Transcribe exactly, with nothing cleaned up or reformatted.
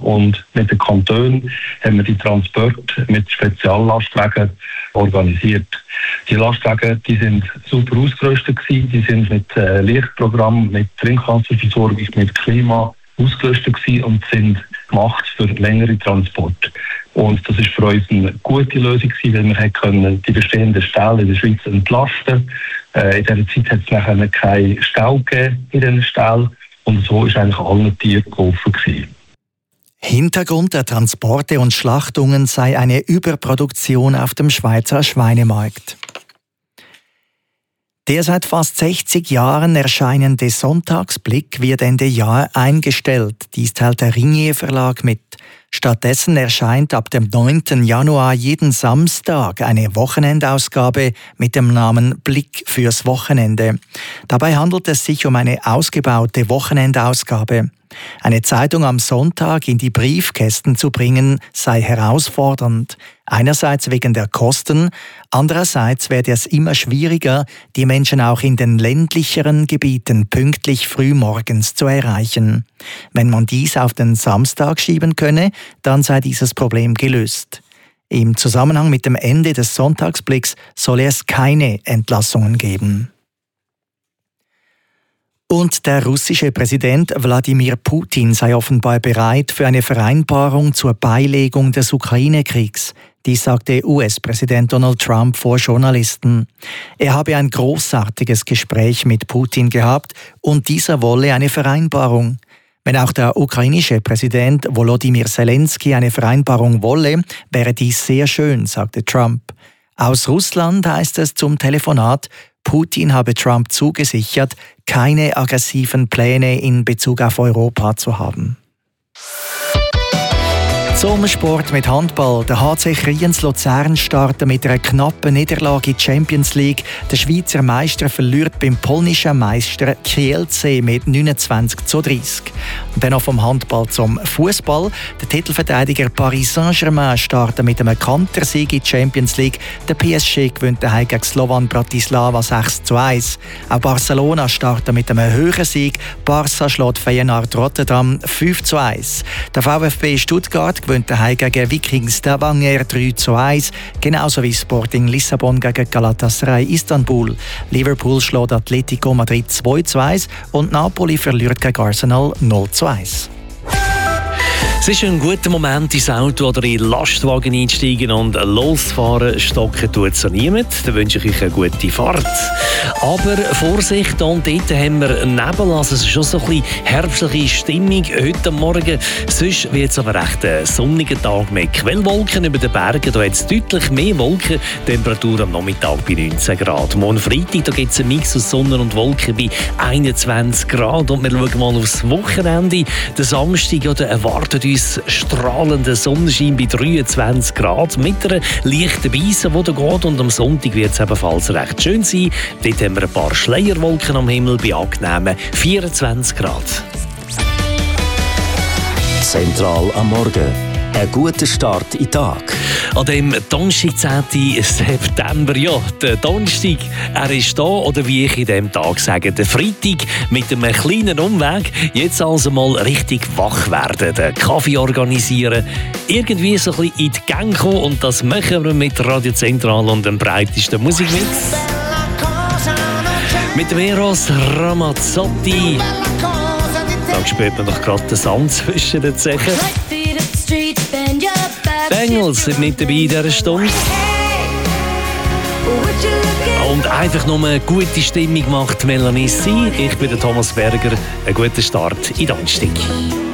Und mit den Kantonen haben wir die Transporte mit Speziallastwagen organisiert. Die Lastwagen, die sind super ausgerüstet gewesen. Die sind mit äh, Lichtprogramm, mit Trinkwasserversorgung, mit Klima ausgerüstet gewesen und sind gemacht für längere Transporte. Und das ist für uns eine gute Lösung gewesen, weil wir können die bestehenden Ställe in der Schweiz entlasten. Äh, in dieser Zeit hat es nachher keine Stau gegeben in diesen Ställen. Und so ist eigentlich allen Tieren geholfen gewesen. Hintergrund der Transporte und Schlachtungen sei eine Überproduktion auf dem Schweizer Schweinemarkt. Der seit fast sechzig Jahren erscheinende Sonntagsblick wird Ende Jahr eingestellt. Dies teilt der Ringier Verlag mit. Stattdessen erscheint ab dem neunten Januar jeden Samstag eine Wochenendausgabe mit dem Namen Blick fürs Wochenende. Dabei handelt es sich um eine ausgebaute Wochenendausgabe. Eine Zeitung am Sonntag in die Briefkästen zu bringen, sei herausfordernd. Einerseits wegen der Kosten, andererseits werde es immer schwieriger, die Menschen auch in den ländlicheren Gebieten pünktlich frühmorgens zu erreichen. Wenn man dies auf den Samstag schieben könne, dann sei dieses Problem gelöst. Im Zusammenhang mit dem Ende des Sonntagsblicks solle es keine Entlassungen geben. Und der russische Präsident Wladimir Putin sei offenbar bereit für eine Vereinbarung zur Beilegung des Ukraine-Kriegs. Dies sagte U S-Präsident Donald Trump vor Journalisten. Er habe ein großartiges Gespräch mit Putin gehabt und dieser wolle eine Vereinbarung. Wenn auch der ukrainische Präsident Volodymyr Zelensky eine Vereinbarung wolle, wäre dies sehr schön, sagte Trump. Aus Russland heißt es zum Telefonat, Putin habe Trump zugesichert, keine aggressiven Pläne in Bezug auf Europa zu haben. Zum Sport mit Handball. Der H C Kriens Luzern startet mit einer knappen Niederlage in die Champions League. Der Schweizer Meister verliert beim polnischen Meister Kielce mit neunundzwanzig zu dreißig. Und dann noch vom Handball zum Fußball. Der Titelverteidiger Paris Saint-Germain startet mit einem Kantersieg in die Champions League. Der P S G gewinnt daheim gegen Slovan Bratislava sechs zu eins. Auch Barcelona startet mit einem höheren Sieg. Barca schlägt Feyenoord Rotterdam fünf zu eins. Der VfB Stuttgart gewinnt daheim gegen Viking Stavanger drei zu eins, genauso wie Sporting Lissabon gegen Galatasaray Istanbul. Liverpool schlägt Atletico Madrid zwei zu eins und Napoli verliert gegen Arsenal null zu eins. Es ist ein guter Moment, ins Auto oder in den Lastwagen einsteigen und losfahren. Stocken tut es niemand. Dann wünsche ich euch eine gute Fahrt. Aber Vorsicht, und dort haben wir Nebel. Also es ist schon so ein bisschen herbstliche Stimmung heute Morgen. Sonst wird es aber recht ein sonniger Tag mit Quellwolken über den Bergen. Da hat es deutlich mehr Wolken. Temperatur am Nachmittag bei neunzehn Grad. Morgen Freitag gibt es einen Mix aus Sonne und Wolken bei einundzwanzig Grad. Und wir schauen mal aufs Wochenende. Der Samstag ja, der erwartet uns strahlender Sonnenschein bei dreiundzwanzig Grad mit einer leichten Beise, die da geht. Und am Sonntag wird es ebenfalls recht schön sein. Dort haben wir ein paar Schleierwolken am Himmel bei angenehmen vierundzwanzig Grad. Zentral am Morgen. Ein guter Start in den Tag. An dem Donnerstag, zehnten September, ja, der Donnerstag, er ist da, oder wie ich in diesem Tag sage, der Freitag mit einem kleinen Umweg. Jetzt also mal richtig wach werden, den Kaffee organisieren, irgendwie so ein bisschen in die Gänge kommen, und das machen wir mit Radio Zentral und dem breitesten Musikmix. Mit dem Eros Ramazzotti. Da spürt man doch gerade den Sand zwischen den Zechen. Die Engels sind nicht dabei in dieser Stunde. Und einfach nur eine gute Stimmung macht Melanie C. Ich bin der Thomas Berger. Einen guten Start in den Donnerstag.